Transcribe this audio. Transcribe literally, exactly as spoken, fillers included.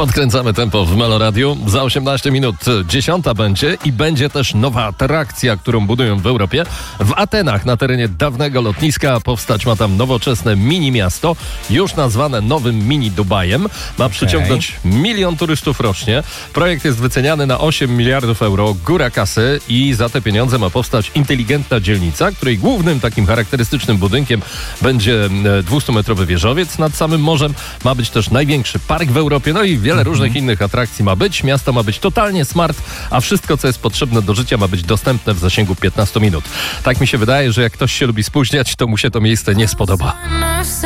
Podkręcamy tempo w Meloradiu. Za osiemnaście minut dziesiąta będzie i będzie też nowa atrakcja, którą budują w Europie. W Atenach, na terenie dawnego lotniska, powstać ma tam nowoczesne mini miasto, już nazwane nowym mini Dubajem. Ma przyciągnąć milion turystów rocznie. Projekt jest wyceniany na osiem miliardów euro, góra kasy, i za te pieniądze ma powstać inteligentna dzielnica, której głównym takim charakterystycznym budynkiem będzie dwustumetrowy wieżowiec nad samym morzem. Ma być też największy park w Europie, no i wiele mm-hmm. różnych innych atrakcji ma być. Miasto ma być totalnie smart, a wszystko, co jest potrzebne do życia, ma być dostępne w zasięgu piętnaście minut. Tak mi się wydaje, że jak ktoś się lubi spóźniać, to mu się to miejsce nie spodoba.